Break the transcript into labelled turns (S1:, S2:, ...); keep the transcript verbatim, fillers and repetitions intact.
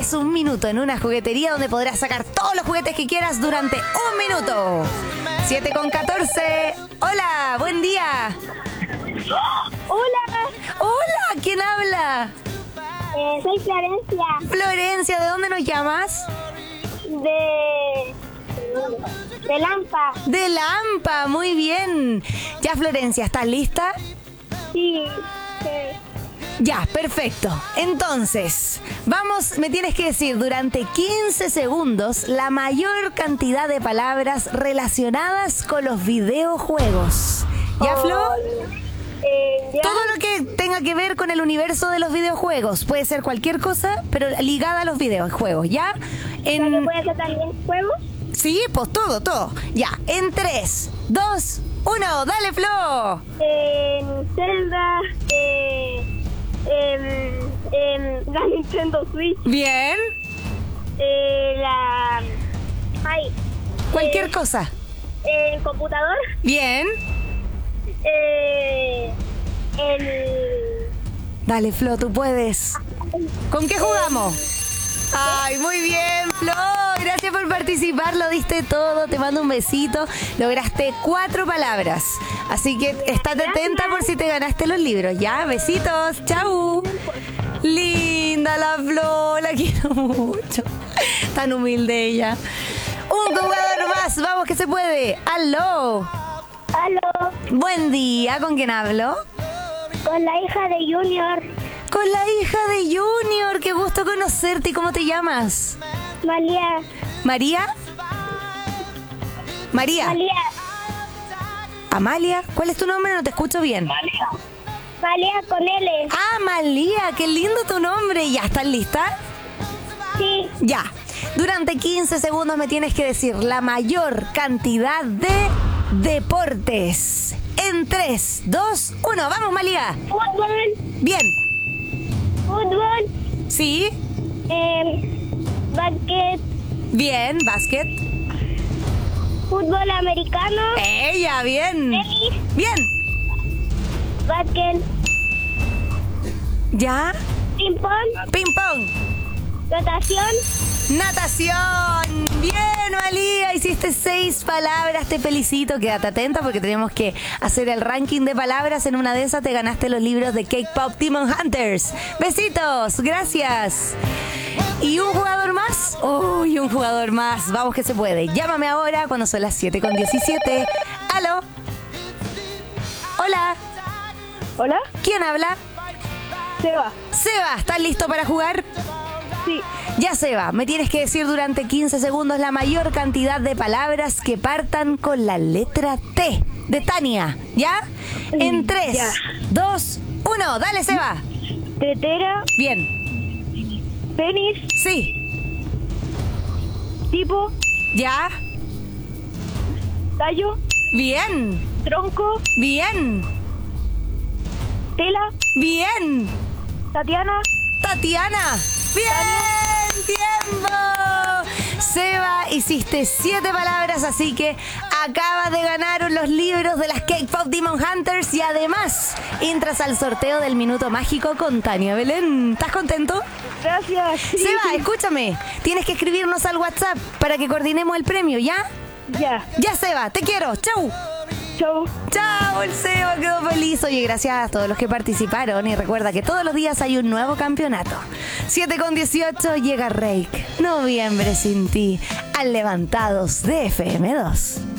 S1: tienes un minuto en una juguetería donde podrás sacar todos los juguetes que quieras durante un minuto. siete con catorce. Hola, buen día.
S2: Hola,
S1: Hola, ¿quién habla?
S2: eh, soy Florencia
S1: Florencia, ¿de dónde nos llamas?
S2: de, de Lampa.
S1: De Lampa, muy bien. Ya, Florencia, ¿estás lista?
S2: Sí, sí.
S1: Ya, perfecto. Entonces, vamos, me tienes que decir durante quince segundos la mayor cantidad de palabras relacionadas con los videojuegos. ¿Ya, Flo?
S2: Eh, ya.
S1: Todo lo que tenga que ver con el universo de los videojuegos. Puede ser cualquier cosa, pero ligada a los videojuegos, ¿ya?
S2: ¿También
S1: En...
S2: puede ser también juegos?
S1: Sí, pues todo, todo. Ya, en tres, dos, uno, dale, Flo.
S2: En Zelda, eh, em, em, la Nintendo Switch,
S1: Bien.
S2: eh, la... Ay,
S1: Cualquier
S2: eh,
S1: cosa.
S2: el computador,
S1: Bien.
S2: eh, el...
S1: Dale, Flo, tú puedes. ¿Con qué jugamos? Ay, muy bien, Flo. Gracias por participar, lo diste todo. Te mando un besito. Lograste cuatro palabras. Así que estate atenta por si te ganaste los libros. Ya, besitos. Chau. Linda la Flo, la quiero mucho. Tan humilde ella. Un jugador más, vamos que se puede. Aló.
S2: Aló,
S1: Buen día, ¿con quién hablo?
S2: con la hija de Junior,
S1: Con la hija de Junior, qué gusto conocerte. ¿Y cómo te llamas?
S2: María,
S1: ¿María? María.
S2: María,
S1: ¿Amalia? ¿Cuál es tu nombre? No te escucho bien.
S2: María con L.
S1: Ah, Malía, qué lindo tu nombre. ¿Ya estás lista?
S2: Sí,
S1: Ya. Durante quince segundos me tienes que decir la mayor cantidad de deportes. En tres, dos, uno. ¡Vamos, Malía!
S2: fútbol,
S1: Bien.
S2: fútbol,
S1: ¿Sí?
S2: eh, básquet,
S1: Bien. Básquet.
S2: fútbol americano,
S1: ¡Ella! Bien.
S2: tenis,
S1: Bien.
S2: básquet,
S1: ¿Ya?
S2: ping pong,
S1: Ping pong.
S2: natación,
S1: Natación. Bien, Malía, hiciste seis palabras, te felicito. Quédate atenta porque tenemos que hacer el ranking de palabras. En una de esas te ganaste los libros de Cake Pop Demon Hunters. Besitos, gracias. ¿Y un jugador más? Uy, un jugador más. Vamos que se puede. Llámame ahora cuando son las siete con diecisiete. ¿Aló? Hola.
S2: Hola,
S1: ¿Quién habla?
S2: Seba,
S1: Seba, ¿estás listo para jugar?
S2: sí,
S1: Ya, Seba, me tienes que decir durante quince segundos la mayor cantidad de palabras que partan con la letra T de Tania, ¿ya? En tres,
S2: Ya.
S1: dos, uno, dale, Seba.
S2: tetera,
S1: Bien,
S2: tenis,
S1: sí,
S2: tipo,
S1: ya,
S2: tallo,
S1: bien,
S2: tronco,
S1: bien,
S2: tela,
S1: bien,
S2: Tatiana,
S1: Tatiana, bien, tiempo. Seba, hiciste siete palabras, así que acabas de ganar los libros de las Cake Pop Demon Hunters y además entras al sorteo del Minuto Mágico con Tania Belén. ¿Estás contento?
S2: gracias. Sí,
S1: Seba,
S2: sí.
S1: escúchame, tienes que escribirnos al WhatsApp para que coordinemos el premio, ¿ya?
S2: Ya,
S1: Ya, Seba, te quiero, chau.
S2: chau.
S1: Chao, el Seba quedó feliz. Oye, gracias a todos los que participaron y recuerda que todos los días hay un nuevo campeonato. siete con dieciocho llega Reik. Noviembre sin ti. Al Levantados de F M dos.